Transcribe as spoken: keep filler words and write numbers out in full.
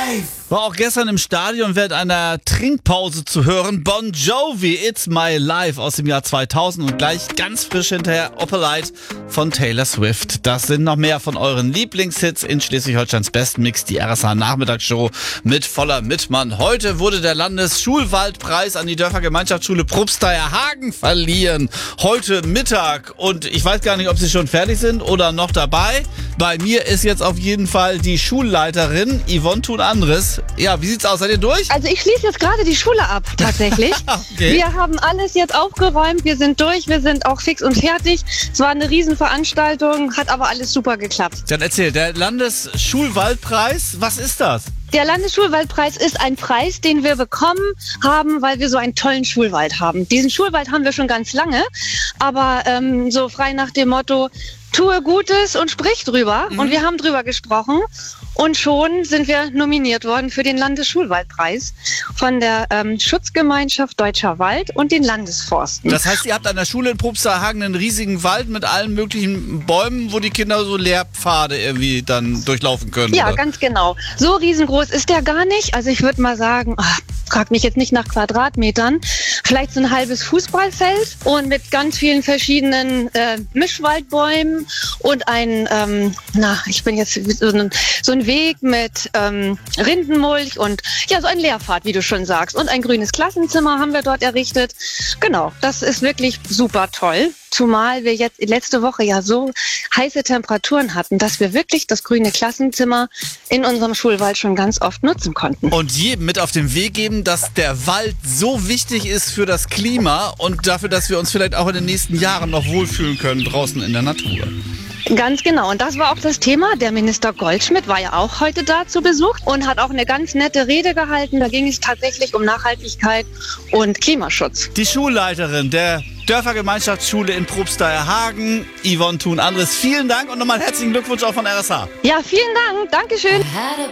War auch gestern im Stadion während einer Trinkpause zu hören. Bon Jovi, It's My Life aus dem Jahr zweitausend und gleich ganz frisch hinterher Opalite von Taylor Swift. Das sind noch mehr von euren Lieblingshits in Schleswig-Holsteins Besten Mix, die R S H-Nachmittagsshow mit voller Mittmann. Heute wurde der Landesschulwaldpreis an die Dörfergemeinschaftsschule Probsteierhagen verliehen. Heute Mittag und ich weiß gar nicht, ob sie schon fertig sind oder noch dabei. Bei mir ist jetzt auf jeden Fall die Schulleiterin Yvonne Thun-Andres. Ja, wie sieht's aus? Seid ihr durch? Also ich schließe jetzt gerade die Schule ab, tatsächlich. Okay. Wir haben alles jetzt aufgeräumt, wir sind durch, wir sind auch fix und fertig. Es war eine Riesenveranstaltung, hat aber alles super geklappt. Dann erzähl, der Landesschulwaldpreis, was ist das? Der Landesschulwaldpreis ist ein Preis, den wir bekommen haben, weil wir so einen tollen Schulwald haben. Diesen Schulwald haben wir schon ganz lange, aber ähm, so frei nach dem Motto, tue Gutes und sprich drüber. Mhm. Und wir haben drüber gesprochen. Und schon sind wir nominiert worden für den Landesschulwaldpreis von der ähm, Schutzgemeinschaft Deutscher Wald und den Landesforsten. Das heißt, ihr habt an der Schule in Probsteierhagen einen riesigen Wald mit allen möglichen Bäumen, wo die Kinder so Lehrpfade irgendwie dann durchlaufen können. Ja, oder? Ganz genau. So riesengroß ist der gar nicht. Also ich würde mal sagen, ach, frag mich jetzt nicht nach Quadratmetern, vielleicht so ein halbes Fußballfeld und mit ganz vielen verschiedenen äh, Mischwaldbäumen und ein, ähm, na, ich bin jetzt so ein, so ein Weg mit ähm, Rindenmulch und ja, so ein Lehrpfad, wie du schon sagst. Und ein grünes Klassenzimmer haben wir dort errichtet. Genau, das ist wirklich super toll. Zumal wir jetzt letzte Woche ja so heiße Temperaturen hatten, dass wir wirklich das grüne Klassenzimmer in unserem Schulwald schon ganz oft nutzen konnten. Und jedem mit auf den Weg geben, dass der Wald so wichtig ist für das Klima und dafür, dass wir uns vielleicht auch in den nächsten Jahren noch wohlfühlen können draußen in der Natur. Ganz genau. Und das war auch das Thema. Der Minister Goldschmidt war ja auch heute da zu Besuch und hat auch eine ganz nette Rede gehalten. Da ging es tatsächlich um Nachhaltigkeit und Klimaschutz. Die Schulleiterin der Dörfergemeinschaftsschule in Probsteierhagen, Yvonne Thun-Andres, vielen Dank und nochmal herzlichen Glückwunsch auch von R S H. Ja, vielen Dank. Dankeschön.